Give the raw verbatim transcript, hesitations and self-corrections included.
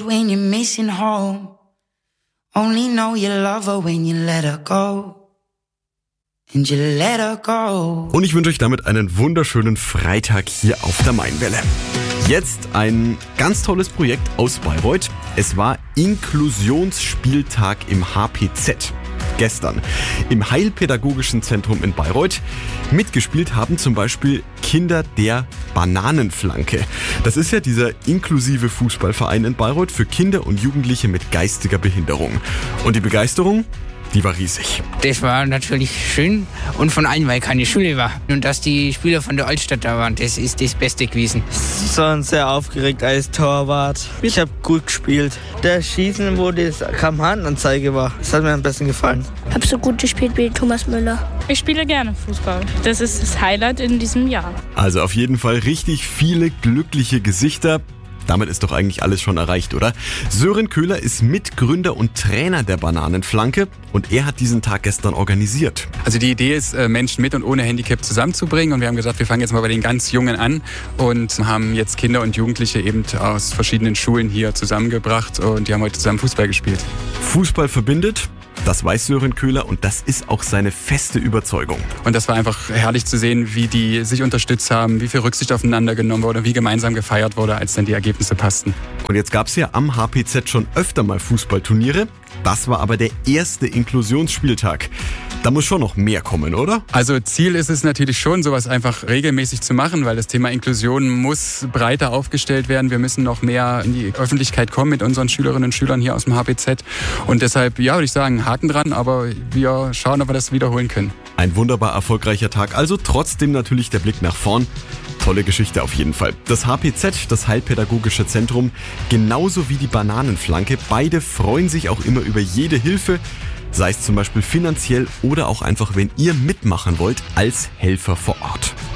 road when you're missing home. Only know you love her when you let her go. And you let her go. Und ich wünsche euch damit einen wunderschönen Freitag hier auf der Mainwelle. Jetzt ein ganz tolles Projekt aus Bayreuth. Es war Inklusionsspieltag im H P Z. Gestern im Heilpädagogischen Zentrum in Bayreuth. Mitgespielt haben zum Beispiel Kinder der Bananenflanke. Das ist ja dieser inklusive Fußballverein in Bayreuth für Kinder und Jugendliche mit geistiger Behinderung. Und die Begeisterung, die war riesig. Das war natürlich schön und von allem, weil keine Schule war. Und dass die Spieler von der Altstadt da waren, das ist das Beste gewesen. Ich war sehr aufgeregt als Torwart. Ich habe gut gespielt. Der Schießen, wo das Kampfhandanzeige war, das hat mir am besten gefallen. Ich habe so gut gespielt wie Thomas Müller. Ich spiele gerne Fußball. Das ist das Highlight in diesem Jahr. Also auf jeden Fall richtig viele glückliche Gesichter. Damit ist doch eigentlich alles schon erreicht, oder? Sören Köhler ist Mitgründer und Trainer der Bananenflanke und er hat diesen Tag gestern organisiert. Also die Idee ist, Menschen mit und ohne Handicap zusammenzubringen und wir haben gesagt, wir fangen jetzt mal bei den ganz Jungen an und haben jetzt Kinder und Jugendliche eben aus verschiedenen Schulen hier zusammengebracht und die haben heute zusammen Fußball gespielt. Fußball verbindet. Das weiß Sören Köhler und das ist auch seine feste Überzeugung. Und das war einfach herrlich zu sehen, wie die sich unterstützt haben, wie viel Rücksicht aufeinander genommen wurde, wie gemeinsam gefeiert wurde, als dann die Ergebnisse passten. Und jetzt gab es ja am H P Z schon öfter mal Fußballturniere. Das war aber der erste Inklusionsspieltag. Da muss schon noch mehr kommen, oder? Also Ziel ist es natürlich schon, sowas einfach regelmäßig zu machen, weil das Thema Inklusion muss breiter aufgestellt werden. Wir müssen noch mehr in die Öffentlichkeit kommen mit unseren Schülerinnen und Schülern hier aus dem H P Z. Und deshalb, ja, würde ich sagen, Haken dran, aber wir schauen, ob wir das wiederholen können. Ein wunderbar erfolgreicher Tag, also trotzdem natürlich der Blick nach vorn. Tolle Geschichte auf jeden Fall. Das H P Z, das Heilpädagogische Zentrum, genauso wie die Bananenflanke, beide freuen sich auch immer über jede Hilfe, sei es zum Beispiel finanziell oder auch einfach, wenn ihr mitmachen wollt als Helfer vor Ort.